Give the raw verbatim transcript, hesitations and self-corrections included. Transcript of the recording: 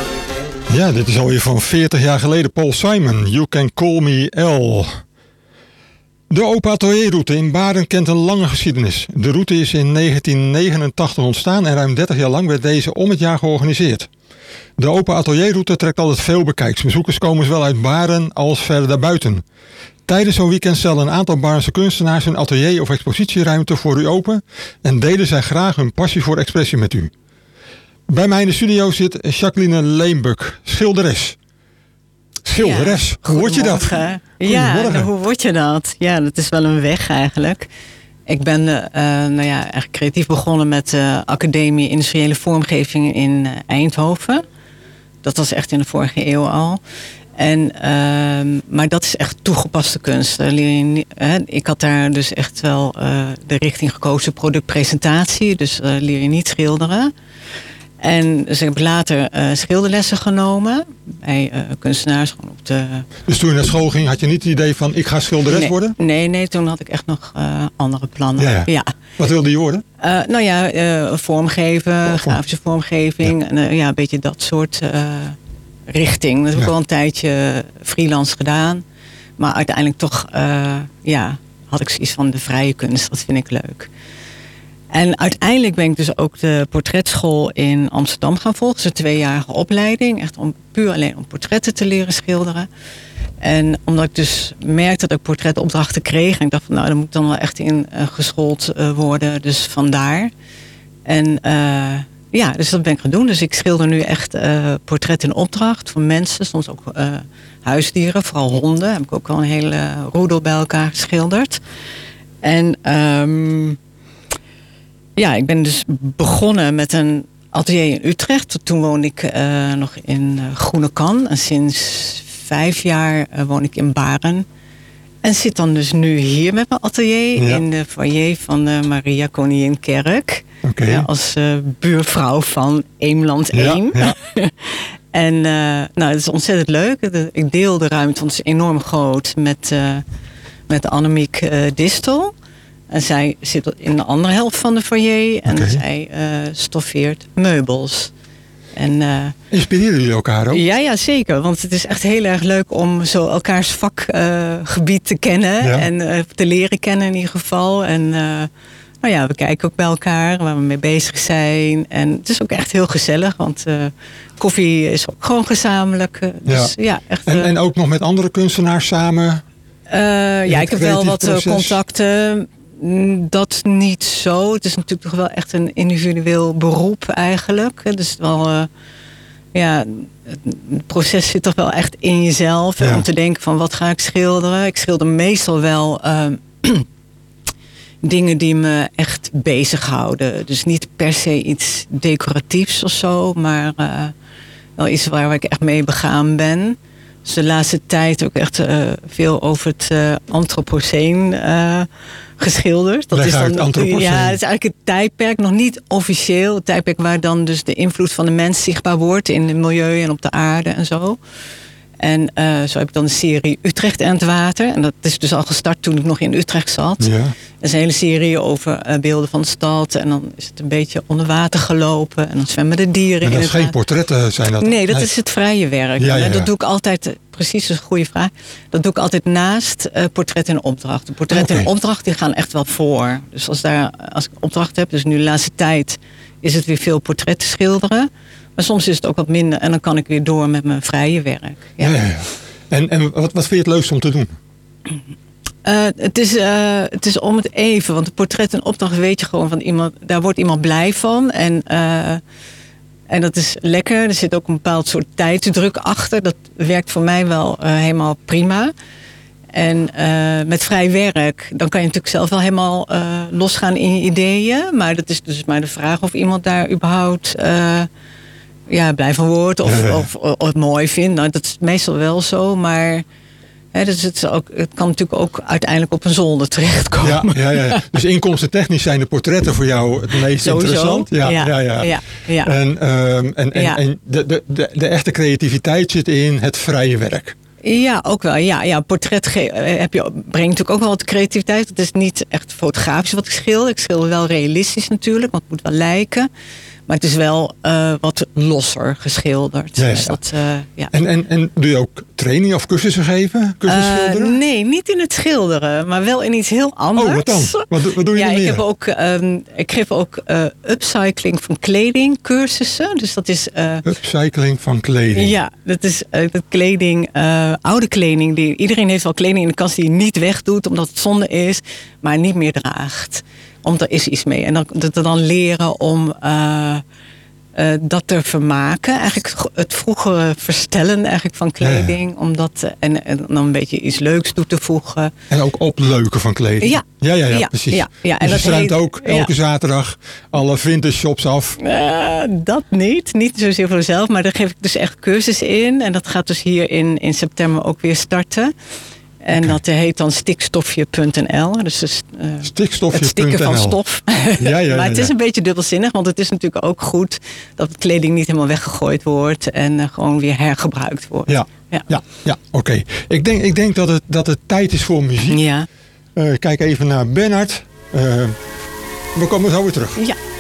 Ja, dit is alweer van veertig jaar geleden. Paul Simon, You Can Call Me L. De Open Atelierroute in Baren kent een lange geschiedenis. De route is in negentien negenentachtig ontstaan en ruim dertig jaar lang werd deze om het jaar georganiseerd. De Open Atelierroute trekt altijd veel bekijks. Bezoekers komen zowel uit Baren als verder daarbuiten. Tijdens zo'n weekend stellen een aantal Barense kunstenaars hun atelier of expositieruimte voor u open en delen zij graag hun passie voor expressie met u. Bij mij in de studio zit Jacqueline Leembuk, schilderes. Schilderes, ja, hoe word je dat? Ja, nou, hoe word je dat? Ja, dat is wel een weg eigenlijk. Ik ben uh, nou ja, eigenlijk creatief begonnen met de uh, Academie Industriële Vormgeving in uh, Eindhoven. Dat was echt in de vorige eeuw al. En, uh, maar dat is echt toegepaste kunst. Uh, ik had daar dus echt wel uh, de richting gekozen, productpresentatie. Dus uh, leer je niet schilderen. En dus ik heb later uh, schilderlessen genomen bij uh, kunstenaars. Gewoon op de... Dus toen je naar school ging, had je niet het idee van ik ga schilderes nee, worden? Nee, nee, toen had ik echt nog uh, andere plannen. Ja, ja. Ja. Wat wilde je worden? Uh, nou ja, uh, vormgeven, oh, vorm. grafische vormgeving. Ja. En, uh, ja, een beetje dat soort uh, richting. Dat heb ik ja. al een tijdje freelance gedaan. Maar uiteindelijk toch uh, ja, had ik zoiets van de vrije kunst. Dat vind ik leuk. En uiteindelijk ben ik dus ook de portretschool in Amsterdam gaan volgen. Dus een tweejarige opleiding. Echt om puur alleen om portretten te leren schilderen. En omdat ik dus merkte dat ik portretopdrachten kreeg. En ik dacht van nou, daar moet ik dan wel echt in uh, geschoold uh, worden. Dus vandaar. En uh, ja, dus dat ben ik gaan doen. Dus ik schilder nu echt uh, portretten in opdracht van mensen. Soms ook uh, huisdieren, vooral honden. Heb ik ook wel een hele roedel bij elkaar geschilderd. En... Um, Ja, ik ben dus begonnen met een atelier in Utrecht. Toen woonde ik uh, nog in uh, Groenekan. En sinds vijf jaar uh, woon ik in Baren. En zit dan dus nu hier met mijn atelier ja. in de foyer van de Maria Koninginkerk. Okay. Ja, als uh, buurvrouw van Eemland één. Ja, ja. En uh, nou, het is ontzettend leuk. Ik deel de ruimte, want het is enorm groot, met, uh, met Annemiek uh, Distel. En zij zit in de andere helft van de foyer. En okay. zij uh, stoffeert meubels. En, uh, inspireren jullie elkaar ook? Ja, ja, zeker. Want het is echt heel erg leuk om zo elkaars vakgebied uh, te kennen. Ja. En uh, te leren kennen in ieder geval. En uh, nou ja, we kijken ook bij elkaar waar we mee bezig zijn. En het is ook echt heel gezellig. Want uh, koffie is ook gewoon gezamenlijk. Uh, dus, ja. Ja, echt, uh, en, en ook nog met andere kunstenaars samen? Uh, ja, ik heb wel wat proces. contacten. Dat niet zo. Het is natuurlijk toch wel echt een individueel beroep eigenlijk. Dus wel, uh, ja, het proces zit toch wel echt in jezelf. Ja. Om te denken van wat ga ik schilderen. Ik schilder meestal wel uh, dingen die me echt bezighouden. Dus niet per se iets decoratiefs of zo. Maar uh, wel iets waar ik echt mee begaan ben. Dus de laatste tijd ook echt uh, veel over het uh, Anthropoceen uh, geschilderd. Dat Leg is dan, uit, Anthropoceen. Ja, het is eigenlijk het tijdperk, nog niet officieel. Het tijdperk waar dan dus de invloed van de mens zichtbaar wordt in het milieu en op de aarde en zo. En uh, zo heb ik dan de serie Utrecht en het water. En dat is dus al gestart toen ik nog in Utrecht zat. Ja. Dat is een hele serie over uh, beelden van de stad. En dan is het een beetje onder water gelopen. En dan zwemmen de dieren en dat in is het geen water. portretten zijn dat? Nee, dat nee. is het vrije werk. Ja, ja, ja. Dat doe ik altijd, precies, dat is een goede vraag. Dat doe ik altijd naast uh, portret en opdracht. De portretten okay. en opdracht die gaan echt wel voor. Dus als, daar, als ik opdracht heb, dus nu de laatste tijd is het weer veel portretten schilderen. Maar soms is het ook wat minder en dan kan ik weer door met mijn vrije werk. Ja. Ja, ja, ja. En, en wat, wat vind je het leukste om te doen? Uh, het, is, uh, het is om het even, want de portret en opdracht weet je gewoon van iemand, daar wordt iemand blij van. En, uh, en dat is lekker. Er zit ook een bepaald soort tijdsdruk achter. Dat werkt voor mij wel uh, helemaal prima. En uh, met vrij werk, dan kan je natuurlijk zelf wel helemaal uh, losgaan in je ideeën. Maar dat is dus maar de vraag of iemand daar überhaupt uh, ja, blij van wordt of, ja, ja. Of, of, of het mooi vindt. Nou, dat is meestal wel zo, maar hè, dus het, is ook, het kan natuurlijk ook uiteindelijk op een zolder terechtkomen. Ja, ja, ja. Dus inkomstentechnisch zijn de portretten voor jou het meest Sowieso. interessant. Ja, ja, ja, ja. ja, ja. En, um, en, en, ja. en de, de, de, de echte creativiteit zit in het vrije werk. Ja, ook wel. Ja, ja, portret ge- heb je, brengt natuurlijk ook wel wat creativiteit. Het is niet echt fotografisch wat ik schilder. Ik schilder wel realistisch natuurlijk, want het moet wel lijken. Maar het is wel uh, wat losser geschilderd. Ja, ja. Dus dat, uh, ja. en, en, en doe je ook training of cursussen geven? Cursussen uh, schilderen? Nee, niet in het schilderen, maar wel in iets heel anders. Oh, wat dan? Wat, wat doe je ja, dan ik meer? heb ook, um, ik geef ook uh, upcycling van kleding cursussen. Dus dat is... Uh, upcycling van kleding? Ja, dat is uh, dat kleding, uh, oude kleding. Die, iedereen heeft wel kleding in de kast die je niet wegdoet omdat het zonde is, maar niet meer draagt. Omdat er is iets mee. En dan, dat dan leren om uh, uh, dat te vermaken. Eigenlijk het vroegere verstellen eigenlijk van kleding. Ja. Om dat, en, en dan een beetje iets leuks toe te voegen. En ook opleuken van kleding. Ja, ja, ja, ja, ja precies. Ja, ja. Dus en je struint ook elke ja. zaterdag alle vintage shops af? Uh, dat niet. Niet zozeer voor mezelf. Maar daar geef ik dus echt cursus in. En dat gaat dus hier in, in september ook weer starten. En okay. dat heet dan stikstofje punt n l. Dus, dus uh, stikstofje. Het stikken van stof. Ja, ja, maar het ja, is ja. een beetje dubbelzinnig. Want het is natuurlijk ook goed dat de kleding niet helemaal weggegooid wordt. En uh, gewoon weer hergebruikt wordt. Ja, ja, ja, ja oké. Okay. Ik denk, ik denk dat, het, dat het tijd is voor muziek. Ja. Uh, kijk even naar Bernhard. Uh, we komen zo weer terug. Ja.